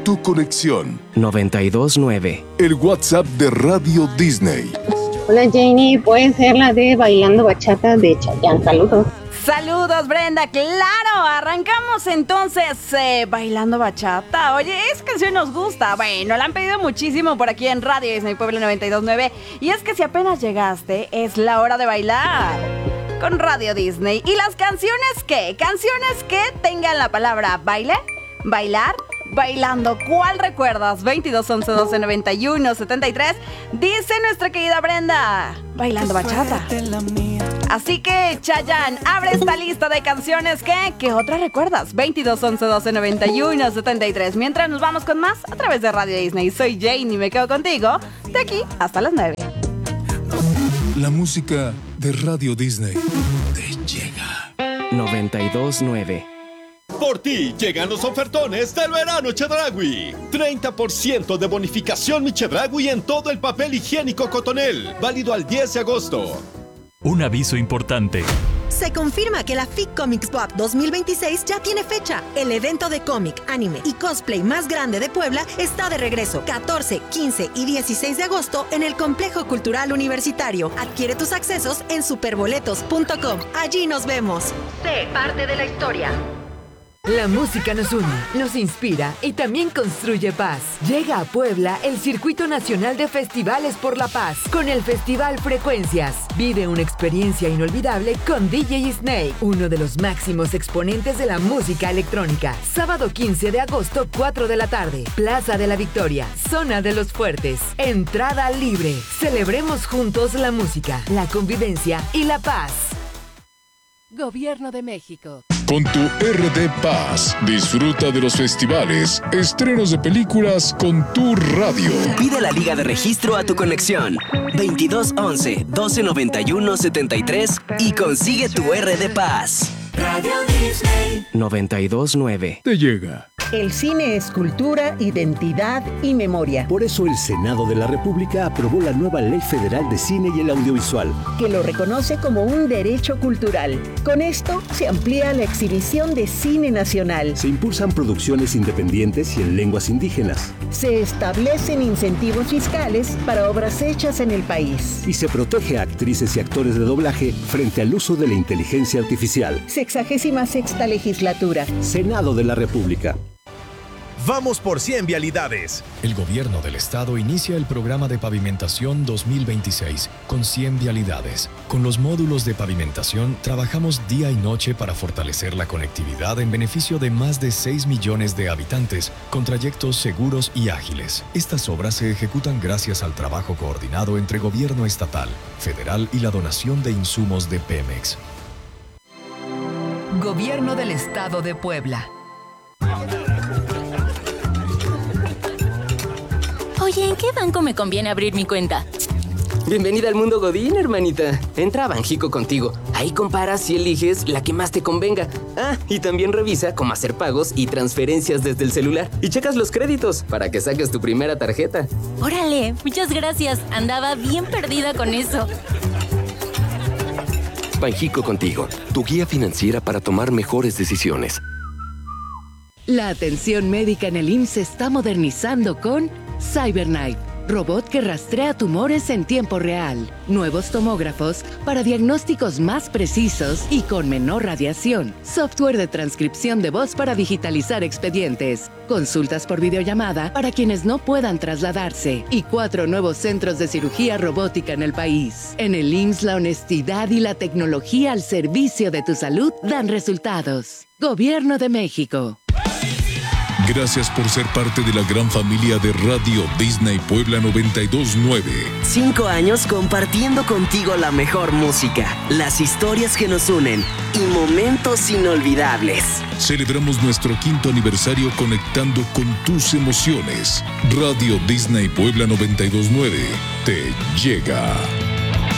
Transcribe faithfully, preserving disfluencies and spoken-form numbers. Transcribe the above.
tu conexión. noventa y dos nueve. El WhatsApp de Radio Disney. Hola Janie, puede ser la de Bailando Bachata de Chayanne. Saludos. Saludos, Brenda, claro, arrancamos entonces eh, Bailando Bachata. Oye, esa canción nos gusta, bueno, la han pedido muchísimo por aquí en Radio Disney Puebla noventa y dos nueve. Y es que si apenas llegaste, es la hora de bailar con Radio Disney. ¿Y las canciones qué? Canciones que tengan la palabra baile, bailar, bailando. ¿Cuál recuerdas? veintidós once doce noventa y uno setenta y tres. Dice nuestra querida Brenda, Bailando Bachata. Así que, Chayanne, abre esta lista de canciones que, ¿qué otra recuerdas? veintidós once doce noventa y uno setenta y tres. Mientras nos vamos con más a través de Radio Disney. Soy Jane y me quedo contigo de aquí hasta las nueve. La música de Radio Disney te llega. noventa y dos nueve. Por ti llegan los ofertones del verano Chedraui. treinta por ciento de bonificación mi Chedraui en todo el papel higiénico Cotonel. Válido al diez de agosto. Un aviso importante. Se confirma que la F I C Comics Pop dos mil veintiséis ya tiene fecha. El evento de cómic, anime y cosplay más grande de Puebla está de regreso. catorce, quince y dieciséis de agosto en el Complejo Cultural Universitario. Adquiere tus accesos en superboletos punto com. Allí nos vemos. Sé parte de la historia. La música nos une, nos inspira y también construye paz. Llega a Puebla el Circuito Nacional de Festivales por la Paz con el Festival Frecuencias. Vive una experiencia inolvidable con D J Snake, uno de los máximos exponentes de la música electrónica. Sábado quince de agosto, cuatro de la tarde. Plaza de la Victoria, Zona de los Fuertes. Entrada libre. Celebremos juntos la música, la convivencia y la paz. Gobierno de México. Con tu R D Paz, disfruta de los festivales, estrenos de películas con tu radio. Pide la liga de registro a tu conexión. veintidós once doce noventa y uno setenta y tres y consigue tu R D Paz. Radio Disney noventa y dos nueve. Te llega. El cine es cultura, identidad y memoria. Por eso el Senado de la República aprobó la nueva Ley Federal de Cine y el Audiovisual, que lo reconoce como un derecho cultural. Con esto se amplía la exhibición de cine nacional. Se impulsan producciones independientes y en lenguas indígenas. Se establecen incentivos fiscales para obras hechas en el país. Y se protege a actrices y actores de doblaje frente al uso de la inteligencia artificial. Sexagésima sexta legislatura. Senado de la República. Vamos por cien vialidades. El gobierno del estado inicia el programa de pavimentación dos mil veintiséis con cien vialidades. Con los módulos de pavimentación trabajamos día y noche para fortalecer la conectividad en beneficio de más de seis millones de habitantes con trayectos seguros y ágiles. Estas obras se ejecutan gracias al trabajo coordinado entre gobierno estatal, federal y la donación de insumos de Pemex. Gobierno del Estado de Puebla. Oye, ¿en qué banco me conviene abrir mi cuenta? Bienvenida al mundo Godín, hermanita. Entra a Banjico Contigo. Ahí comparas y eliges la que más te convenga. Ah, y también revisa cómo hacer pagos y transferencias desde el celular. Y checas los créditos para que saques tu primera tarjeta. Órale, muchas gracias. Andaba bien perdida con eso. Banjico Contigo, tu guía financiera para tomar mejores decisiones. La atención médica en el I M S S se está modernizando con CyberKnife, robot que rastrea tumores en tiempo real. Nuevos tomógrafos para diagnósticos más precisos y con menor radiación. Software de transcripción de voz para digitalizar expedientes. Consultas por videollamada para quienes no puedan trasladarse. Y cuatro nuevos centros de cirugía robótica en el país. En el I M S S la honestidad y la tecnología al servicio de tu salud dan resultados. Gobierno de México. Gracias por ser parte de la gran familia de Radio Disney Puebla noventa y dos nueve. Cinco años compartiendo contigo la mejor música, las historias que nos unen y momentos inolvidables. Celebramos nuestro quinto aniversario conectando con tus emociones. Radio Disney Puebla noventa y dos nueve te llega.